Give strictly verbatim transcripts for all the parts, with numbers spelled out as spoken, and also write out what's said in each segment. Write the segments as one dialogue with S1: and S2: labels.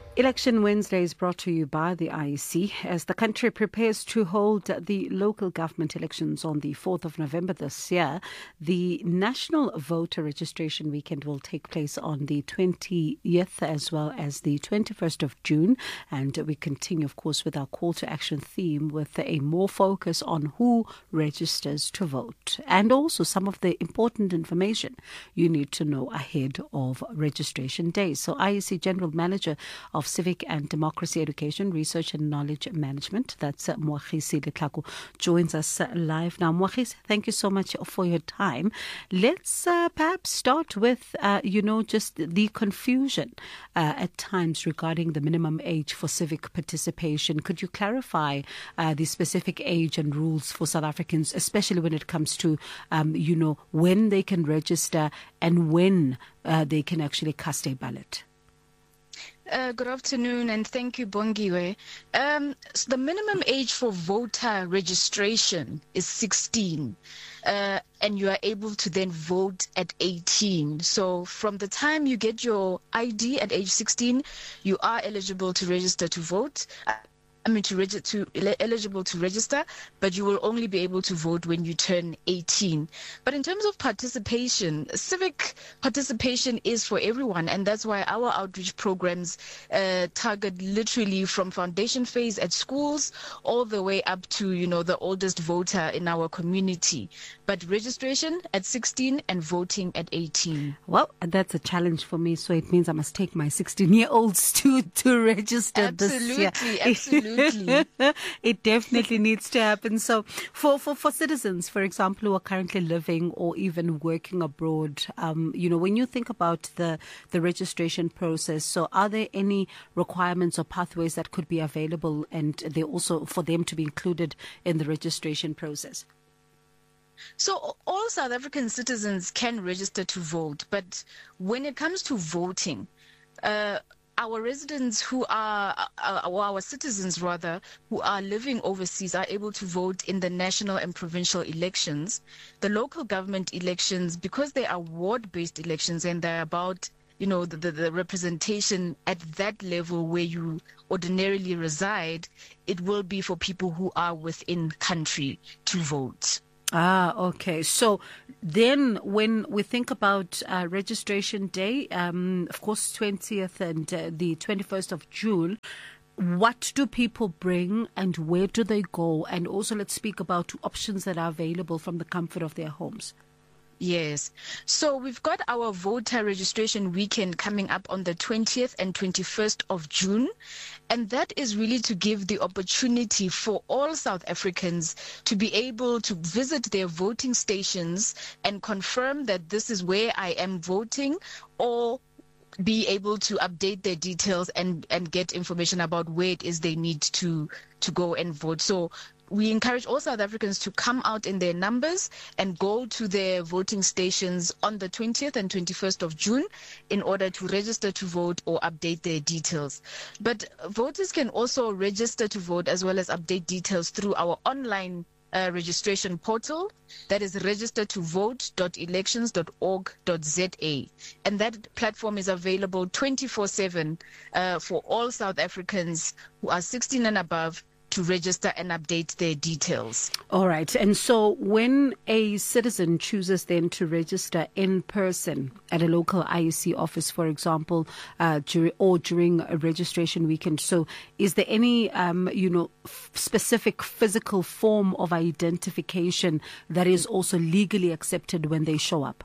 S1: Election Wednesday is brought to you by the I E C as the country prepares to hold the local government elections on the fourth of November this year. The National Voter Registration Weekend will take place on the twentieth as well as the twenty-first of June. And we continue, of course, with our call to action theme with a more focus on who registers to vote and also some of the important information you need to know ahead of registration day. So I E C General Manager of Civic and Democracy Education, Research and Knowledge Management, that's uh, Moagisi Letlhako, joins us uh, live now. Moagisi, thank you so much for your time. Let's uh, perhaps start with, uh, you know, just the confusion uh, at times regarding the minimum age for civic participation. Could you clarify uh, the specific age and rules for South Africans, especially when it comes to, um, you know, when they can register and when uh, they can actually cast a ballot?
S2: Uh, good afternoon, and thank you, Bongiwe. Um, so the minimum age for voter registration is sixteen, uh, and you are able to then vote at eighteen. So from the time you get your I D at age sixteen, you are eligible to register to vote. I mean, to register, to eligible to register, but you will only be able to vote when you turn eighteen. But in terms of participation, civic participation is for everyone, and that's why our outreach programs uh, target literally from foundation phase at schools all the way up to, you know, the oldest voter in our community. But registration at sixteen and voting at eighteen.
S1: Well, that's a challenge for me, so it means I must take my sixteen-year-olds to to register
S2: absolutely,
S1: this year.
S2: Absolutely.
S1: It definitely needs to happen. So for, for, for citizens, for example, who are currently living or even working abroad, um, you know, when you think about the, the registration process, so are there any requirements or pathways that could be available and they also for them to be included in the registration process?
S2: So all South African citizens can register to vote, but when it comes to voting, uh, our residents who are, uh, or our citizens rather, who are living overseas are able to vote in the national and provincial elections. The local government elections, because they are ward-based elections and they're about, you know, the, the, the representation at that level where you ordinarily reside, it will be for people who are within country to vote.
S1: Ah, okay. So then when we think about uh, registration day, um, of course, twentieth and uh, the twenty-first of June, what do people bring and where do they go? And also let's speak about options that are available from the comfort of their homes.
S2: Yes. So we've got our voter registration weekend coming up on the twentieth and twenty-first of June. And that is really to give the opportunity for all South Africans to be able to visit their voting stations and confirm that this is where I am voting, or be able to update their details and, and get information about where it is they need to, to go and vote. So we encourage all South Africans to come out in their numbers and go to their voting stations on the twentieth and twenty-first of June in order to register to vote or update their details. But voters can also register to vote as well as update details through our online uh, registration portal. That is register to vote dot elections dot org dot za. And that platform is available twenty-four seven uh, for all South Africans who are sixteen and above to register and update their details.
S1: All right. And so when a citizen chooses then to register in person at a local I E C office, for example, uh, dur- or during a registration weekend, so is there any, um, you know, f- specific physical form of identification that is also legally accepted when they show up?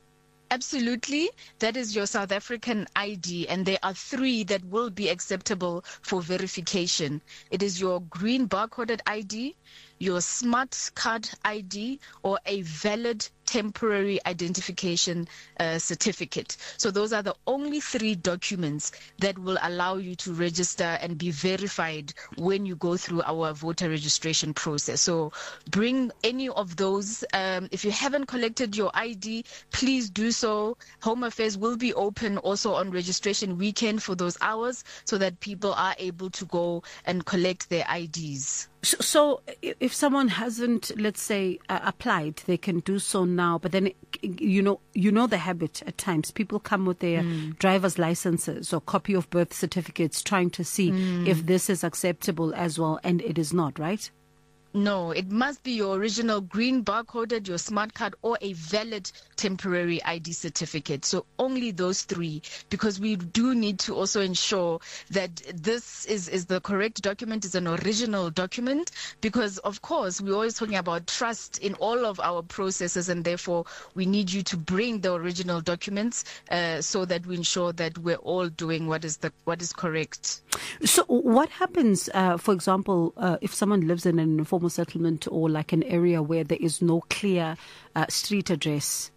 S2: Absolutely. That is your South African I D, and there are three that will be acceptable for verification. It is your green barcoded I D, your smart card I D, or a valid temporary identification uh, certificate. So those are the only three documents that will allow you to register and be verified when you go through our voter registration process. So bring any of those. Um, if you haven't collected your I D, please do so. Home Affairs will be open also on registration weekend for those hours so that people are able to go and collect their I Ds.
S1: So, so if someone hasn't, let's say, uh, applied, they can do so now. But then, you know, you know the habit at times. People come with their mm. driver's licenses or copy of birth certificates, trying to see mm. if this is acceptable as well, and it is not, right?
S2: No, it must be your original green barcoded, your smart card, or a valid temporary I D certificate. So only those three, because we do need to also ensure that this is, is the correct document, is an original document, because of course we're always talking about trust in all of our processes, and therefore we need you to bring the original documents uh, so that we ensure that we're all doing what is the what is correct.
S1: So what happens, uh, for example, uh, if someone lives in an informal settlement or like an area where there is no clear uh, street address?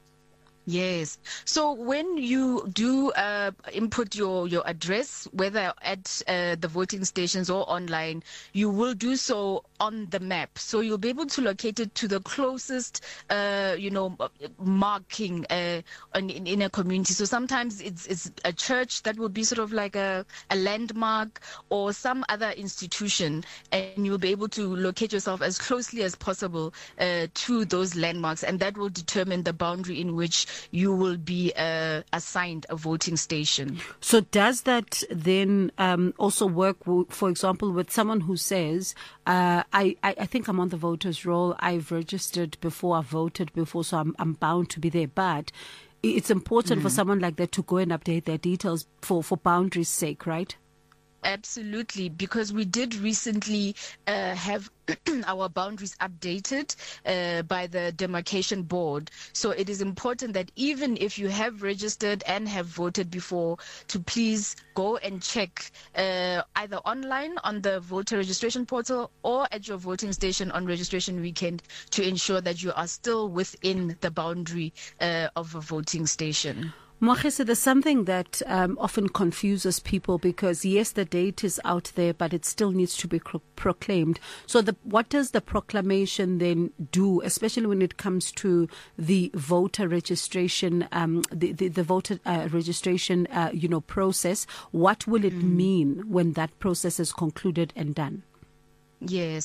S2: Yes. So when you do uh, input your, your address, whether at uh, the voting stations or online, you will do so on the map. So you'll be able to locate it to the closest, uh, you know, marking uh, in, in a community. So sometimes it's, it's a church that will be sort of like a, a landmark, or some other institution, and you'll be able to locate yourself as closely as possible uh, to those landmarks, and that will determine the boundary in which you will be uh, assigned a voting station.
S1: So does that then um, also work, w- for example, with someone who says, uh, I, I, I think I'm on the voters roll, I've registered before, I've voted before, so I'm, I'm bound to be there. But it's important mm. for someone like that to go and update their details for, for boundaries' sake, right?
S2: Absolutely, because we did recently uh, have our boundaries updated uh, by the demarcation board. So it is important that even if you have registered and have voted before, to please go and check uh, either online on the voter registration portal or at your voting station on registration weekend, to ensure that you are still within the boundary uh, of a voting station.
S1: Moagese, there's something that um, often confuses people, because yes, the date is out there, but it still needs to be pro- proclaimed. So the, what does the proclamation then do, especially when it comes to the voter registration, um, the, the, the voter uh, registration, uh, you know, process? What will it mm. mean when that process is concluded and done?
S2: Yes.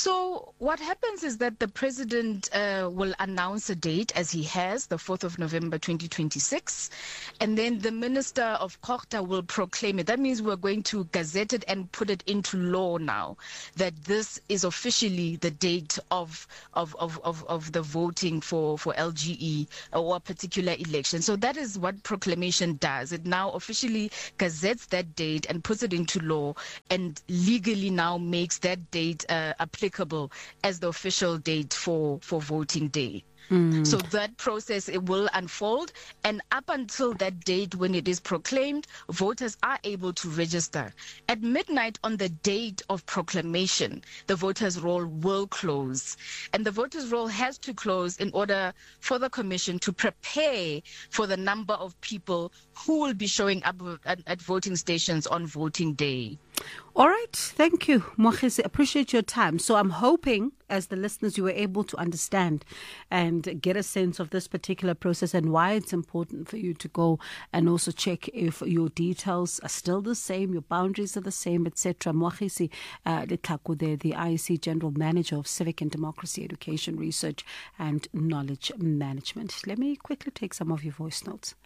S2: So what happens is that the president uh, will announce a date, as he has, the fourth of November twenty twenty-six, and then the Minister of Kokta will proclaim it. That means we're going to gazette it and put it into law now, that this is officially the date of of of of, of the voting for, for L G E or a particular election. So that is what proclamation does. It now officially gazettes that date and puts it into law, and legally now makes that date Uh, applicable as the official date for, for voting day. Mm. So that process, it will unfold, and up until that date when it is proclaimed, voters are able to register. At midnight on the date of proclamation, the voters' roll will close, and the voters' roll has to close in order for the commission to prepare for the number of people who will be showing up at, at voting stations on voting day.
S1: All right. Thank you, Moagese. Appreciate your time. So I'm hoping, as the listeners, you were able to understand and get a sense of this particular process and why it's important for you to go and also check if your details are still the same, your boundaries are the same, et cetera. Moagese uh, Letlaku, the I E C General Manager of Civic and Democracy Education Research and Knowledge Management. Let me quickly take some of your voice notes.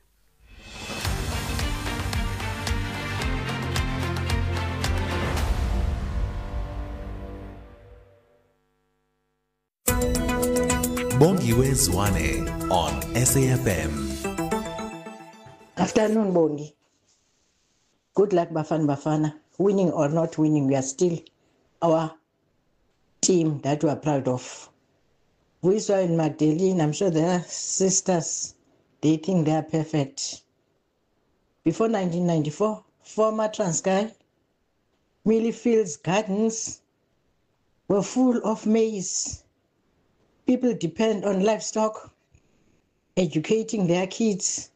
S3: Bongiwe Zwane on S A F M.
S4: Afternoon, Bongi. Good luck, Bafana Bafana. Winning or not winning, we are still our team that we are proud of. We saw in Magdalene, I'm sure there are sisters, they think they are perfect. Before nineteen ninety-four, former Transkei, Millie Fields gardens were full of maize. People depend on livestock, educating their kids.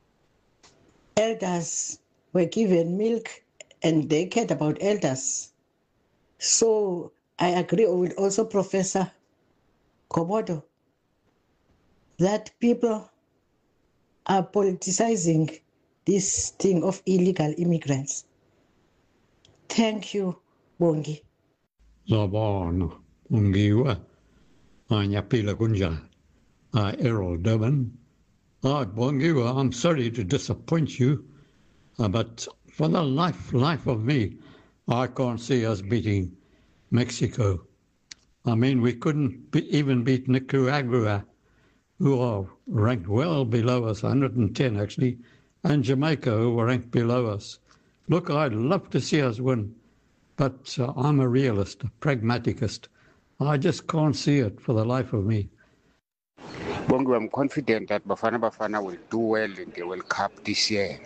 S4: Elders were given milk, and they cared about elders. So I agree with also Professor Kobodo that people are politicizing this thing of illegal immigrants. Thank you, Bongi.
S5: Zabon, Ungiwa, Anyapila Gunja, Errol Durban. Ah, Bongiwa, I'm sorry to disappoint you, uh, but for the life, life of me, I can't see us beating Mexico. I mean, we couldn't be, even beat Nicaragua, who are ranked well below us, one hundred ten actually, and Jamaica, who were ranked below us. Look, I'd love to see us win, but uh, I'm a realist, a pragmaticist. I just can't see it for the life of me.
S6: Bongo, I'm confident that Bafana Bafana will do well in the World Cup this year.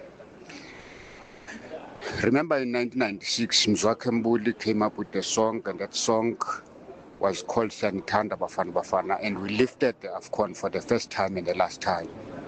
S6: Remember in nineteen ninety-six, Mzwakhe Mbuli came up with a song, and that song was called Sanitanda Bafana Bafana, and we lifted the AFCON for the first time and the last time.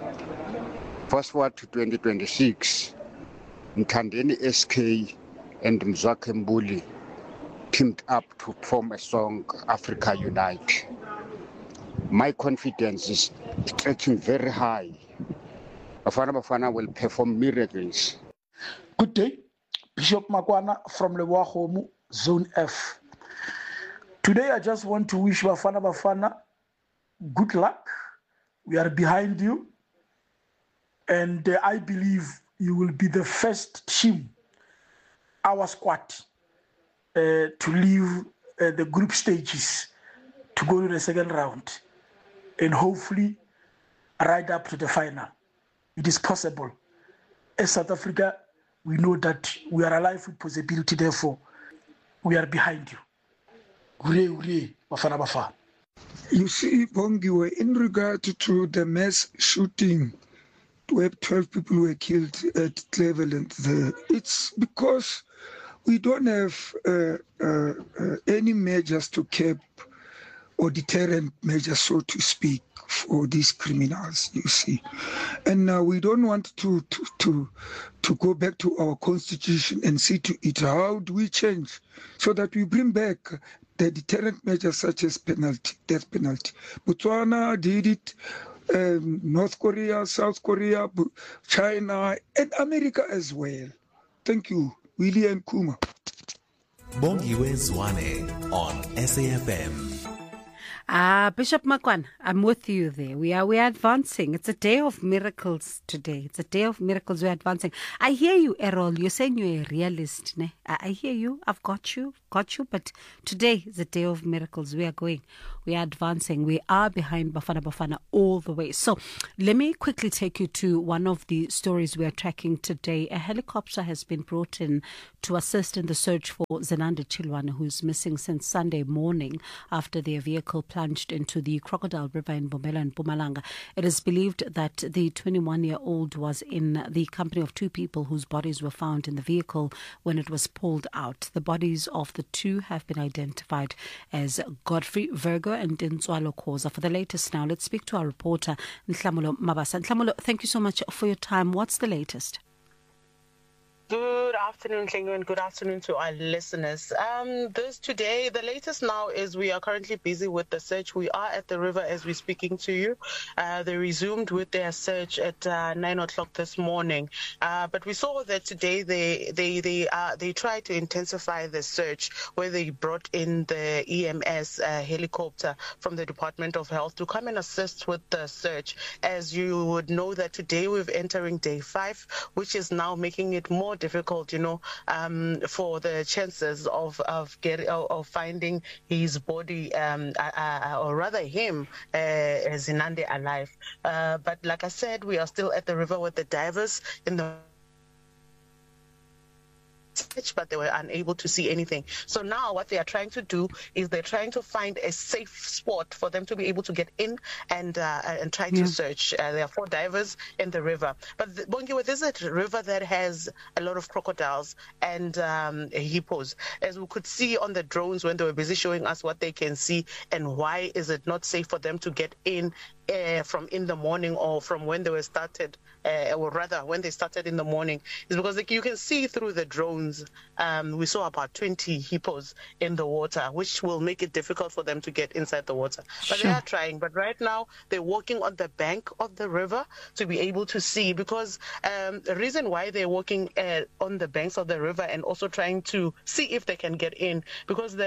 S6: Fast forward to twenty twenty-six, Mthandeni S K and Mzwakhe Mbuli teamed up to form a song, Africa Unite. My confidence is stretching very high. Bafana Bafana will perform miracles.
S7: Good day, Bishop Makwana from Lewahomu, Zone F. Today I just want to wish Bafana Bafana good luck. We are behind you, and uh, I believe you will be the first team, our squad, uh, to leave uh, the group stages to go to the second round, and hopefully right up to the final. It is possible. As South Africa, we know that we are alive with possibility, therefore we are behind you. Hooray, hooray, Bafana Bafana.
S8: You see, Bongiwe, in regard to the mass shooting where twelve people were killed at Cleveland, there, it's because we don't have uh, uh, uh, any measures to curb or deterrent measures, so to speak, for these criminals, you see. And uh, we don't want to, to, to, to go back to our constitution and see to it, how do we change so that we bring back the deterrent measures such as penalty, death penalty. Botswana did it, um, North Korea, South Korea, China, and America as well. Thank you, Willie and Kuma.
S3: Bongiwe Zwane on S A F M.
S1: Uh, Bishop Makwan, I'm with you there. We are we are advancing. It's a day of miracles today. It's a day of miracles. We're advancing. I hear you, Errol. You're saying you're a realist. Ne? I, I hear you. I've got you. Got you. But today is a day of miracles. We are going. We are advancing. We are behind Bafana Bafana all the way. So let me quickly take you to one of the stories we are tracking today. A helicopter has been brought in to assist in the search for Zenande Chilwane, who's missing since Sunday morning after their vehicle plunged into the Crocodile River in Mbombela and Mpumalanga. It is believed that the twenty-one-year-old was in the company of two people whose bodies were found in the vehicle when it was pulled out. The bodies of the two have been identified as Godfrey Virgo and Ntswalo Khoza. For the latest now, let's speak to our reporter, Nhlamulo Mabasa. Nhlamulo, thank you so much for your time. What's the latest?
S9: Good afternoon, Klingo, and good afternoon to our listeners. Um, this today, the latest now is we are currently busy with the search. We are at the river as we're speaking to you. Uh, they resumed with their search at uh, nine o'clock this morning. Uh, but we saw that today they they they uh, they tried to intensify the search, where they brought in the E M S uh, helicopter from the Department of Health to come and assist with the search. As you would know that today we're entering day five, which is now making it more difficult, you know, um, for the chances of of getting of finding his body, um, uh, uh, or rather him, uh, Zenande alive. Uh, but like I said, we are still at the river with the divers in the but they were unable to see anything. So now what they are trying to do is they're trying to find a safe spot for them to be able to get in and uh, and try yeah. to search. Uh, there are four divers in the river. But the, Bongiwe, this is a river that has a lot of crocodiles and um, hippos. As we could see on the drones when they were busy showing us what they can see and why is it not safe for them to get in Uh, from in the morning or from when they were started, uh, or rather when they started in the morning, is because like, you can see through the drones. Um, we saw about twenty hippos in the water, which will make it difficult for them to get inside the water. But sure. They are trying. But right now they're walking on the bank of the river to be able to see, because um, the reason why they're walking uh, on the banks of the river and also trying to see if they can get in, because the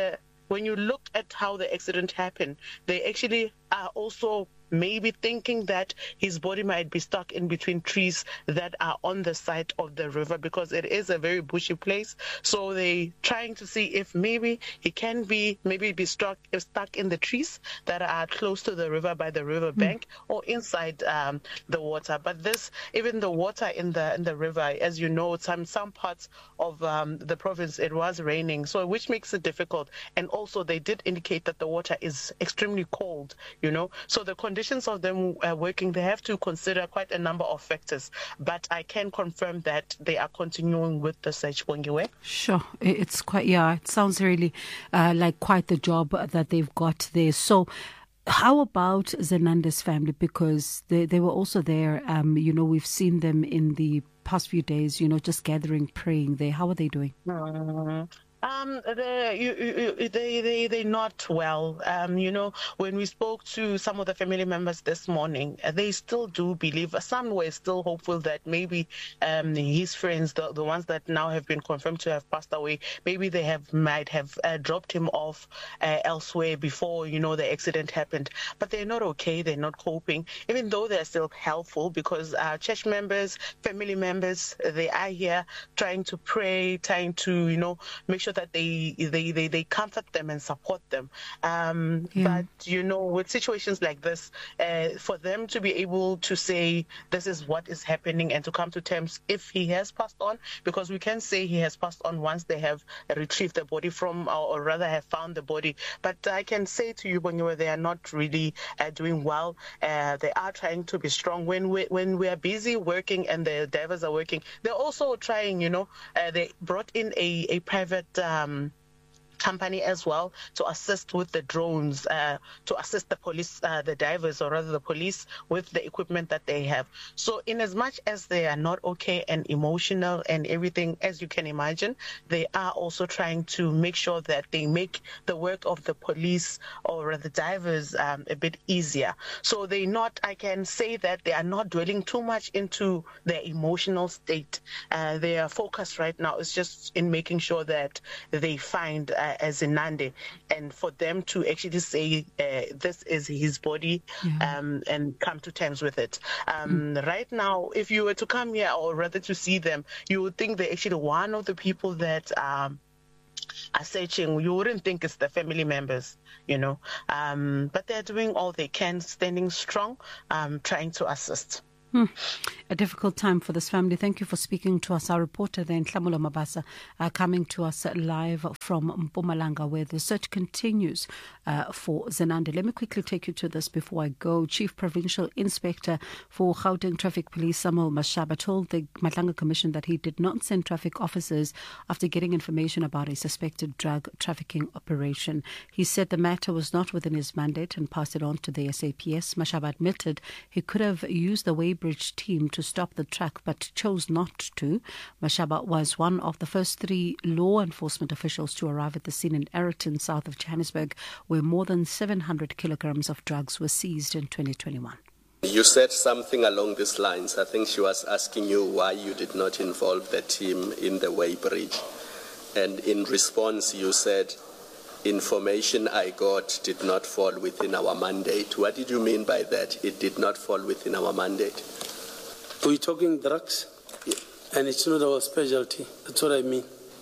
S9: when you look at how the accident happened, they actually are also maybe thinking that his body might be stuck in between trees that are on the side of the river, because it is a very bushy place. So they trying to see if maybe he can be maybe be stuck stuck in the trees that are close to the river, by the river bank, mm. or inside um, the water. But this, even the water in the in the river, as you know, some some parts of um, the province it was raining, so which makes it difficult. And also they did indicate that the water is extremely cold, you know. So the conditions of them uh, working, they have to consider quite a number of factors. But I can confirm that they are continuing with the search. Bongiwe.
S1: Sure, it's quite, yeah, it sounds really uh, like quite the job that they've got there. So how about Zenande's family? Because they, they were also there. Um, you know, we've seen them in the past few days, you know, just gathering, praying there. How are they doing?
S9: Mm-hmm. Um, they, you, you, they, they, they're not well. Um, you know, when we spoke to some of the family members this morning, they still do believe, some were still hopeful that maybe um, his friends, the, the ones that now have been confirmed to have passed away, maybe they have might have uh, dropped him off uh, elsewhere before, you know, the accident happened. But they're not okay. They're not coping, even though they're still helpful, because uh, church members, family members, they are here trying to pray, trying to, you know, make sure that they, they, they, they comfort them and support them. Um, yeah. But, you know, with situations like this, uh, for them to be able to say this is what is happening and to come to terms if he has passed on, because we can say he has passed on once they have retrieved the body from, or, or rather have found the body. But I can say to you, Bongiwe, they are not really uh, doing well. Uh, they are trying to be strong. When we, when we are busy working and the divers are working, they're also trying, you know, uh, they brought in a, a private Um, company as well to assist with the drones, uh, to assist the police, uh, the divers, or rather the police, with the equipment that they have. So in as much as they are not okay and emotional and everything, as you can imagine, they are also trying to make sure that they make the work of the police or the divers um, a bit easier. So they not, I can say that they are not dwelling too much into their emotional state. Uh, their focus right now is just in making sure that they find uh, as Zenande, and for them to actually say uh, this is his body, yeah. um, and come to terms with it. Um, mm. Right now, if you were to come here, or rather to see them, you would think they're actually one of the people that um, are searching. You wouldn't think it's the family members, you know, um, but they're doing all they can, standing strong, um, trying to assist.
S1: Hmm. A difficult time for this family. Thank you for speaking to us. Our reporter then, Tlamulo Mabasa, uh, coming to us live from Mpumalanga, where the search continues uh, for Zenande. Let me quickly take you to this before I go. Chief Provincial Inspector for Gauteng Traffic Police, Samuel Mashaba, told the Matlanga Commission that he did not send traffic officers after getting information about a suspected drug trafficking operation. He said the matter was not within his mandate and passed it on to the S A P S. Mashaba admitted he could have used the way Bridge team to stop the truck but chose not to. Mashaba was one of the first three law enforcement officials to arrive at the scene in Ayrton, south of Johannesburg, where more than seven hundred kilograms of drugs were seized in twenty twenty-one.
S10: You said something along these lines. I think she was asking you why you did not involve the team in the weighbridge. And in response, you said, information I got did not fall within our mandate. What did you mean by that? It did not fall within our mandate.
S11: We're talking drugs, yeah. And it's not our specialty. That's what I mean.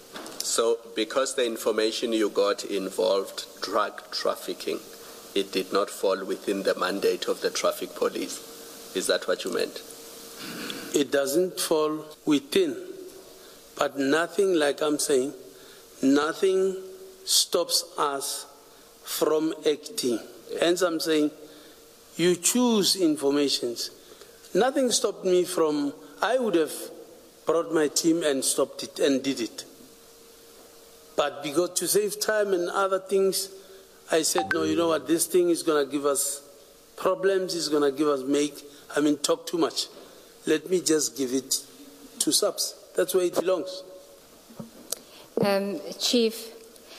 S10: So, because the information you got involved drug trafficking, it did not fall within the mandate of the traffic police. Is that what you meant?
S11: It doesn't fall within, but nothing, like I'm saying, nothing stops us from acting. Hence I'm saying, you choose informations. Nothing stopped me from, I would have brought my team and stopped it and did it. But because to save time and other things, I said, no, you know what, this thing is going to give us problems, it's going to give us make, I mean, talk too much. Let me just give it to subs. That's where it belongs.
S12: Um, Chief,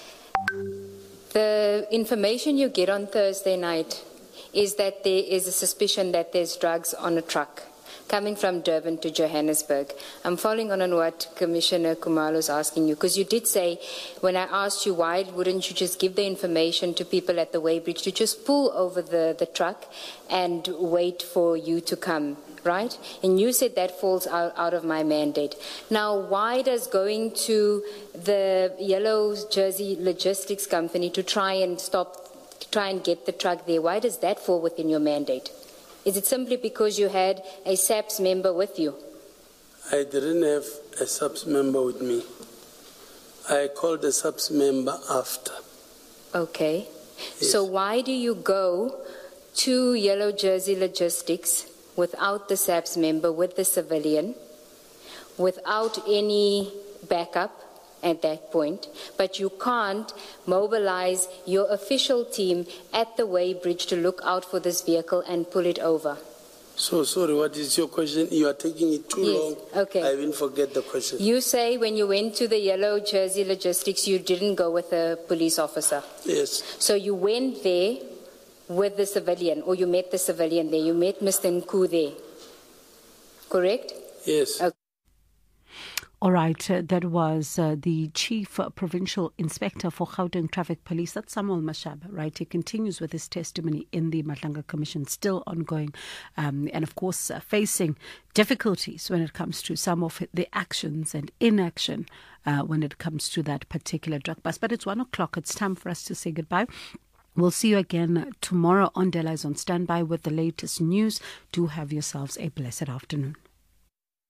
S12: the information you get on Thursday night is that there is a suspicion that there's drugs on a truck. coming from Durban to Johannesburg. I'm following on on what Commissioner Khumalo is asking you, because you did say, when I asked you why wouldn't you just give the information to people at the weighbridge to just pull over the, the truck and wait for you to come, right? And you said that falls out, out of my mandate. Now, why does going to the Yellow Jersey Logistics Company to try and stop try and get the truck there, why does that fall within your mandate? Is it simply because you had a S A P S member with you?
S11: I didn't have a S A P S member with me. I called the S A P S member after.
S12: Okay. Yes. So why do you go to Yellow Jersey Logistics without the S A P S member, with the civilian, without any backup at that point, but you can't mobilize your official team at the weighbridge to look out for this vehicle and pull it over?
S11: So sorry, what is your question? You are taking it too
S12: yes.
S11: long.
S12: Okay.
S11: I will forget the question.
S12: You say when you went to the Yellow Jersey Logistics, you didn't go with a police officer.
S11: Yes.
S12: So you went there with the civilian, or you met the civilian there. You met Mister Nku there. Correct?
S11: Yes.
S12: Okay.
S1: All right, uh, that was uh, the Chief uh, Provincial Inspector for Gauteng Traffic Police. That's Samuel Mashaba, right? He continues with his testimony in the Madlanga Commission, still ongoing, um, and of course uh, facing difficulties when it comes to some of the actions and inaction uh, when it comes to that particular drug bust. But it's one o'clock. It's time for us to say goodbye. We'll see you again tomorrow. Ondela is on standby with the latest news. Do have yourselves a blessed afternoon.